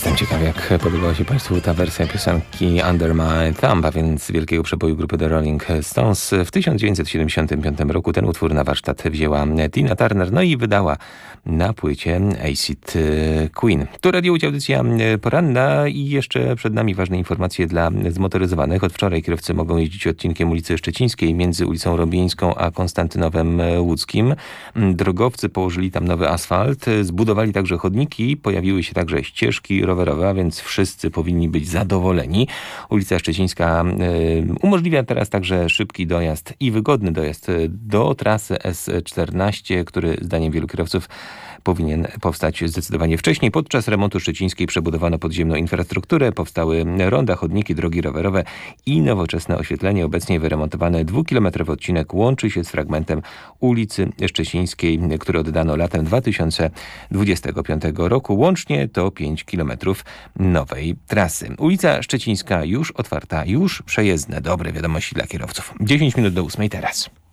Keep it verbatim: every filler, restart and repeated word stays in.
Jestem ciekaw, jak podobała się Państwu ta wersja piosenki Under My Thumb, a więc wielkiego przeboju grupy The Rolling Stones. W tysiąc dziewięćset siedemdziesiątym piątym roku ten utwór na warsztat wzięła Tina Turner, no i wydała na płycie Acid Queen. To Radio Łódź, audycja poranna i jeszcze przed nami ważne informacje dla zmotoryzowanych. Od wczoraj kierowcy mogą jeździć odcinkiem ulicy Szczecińskiej między ulicą Robieńską a Konstantynowem Łódzkim. Drogowcy położyli tam nowy asfalt, zbudowali także chodniki, pojawiły się także ścieżki rowerowe, a więc wszyscy powinni być zadowoleni. Ulica Szczecińska y, umożliwia teraz także szybki dojazd i wygodny dojazd do trasy S czternaście, który zdaniem wielu kierowców powinien powstać zdecydowanie wcześniej. Podczas remontu Szczecińskiej przebudowano podziemną infrastrukturę, powstały ronda, chodniki, drogi rowerowe i nowoczesne oświetlenie. Obecnie wyremontowany dwukilometrowy odcinek łączy się z fragmentem ulicy Szczecińskiej, który oddano latem dwa tysiące dwudziestego piątego roku. Łącznie to pięć kilometrów nowej trasy. Ulica Szczecińska już otwarta, już przejezdne. Dobre wiadomości dla kierowców. dziesięć minut do ósmej teraz.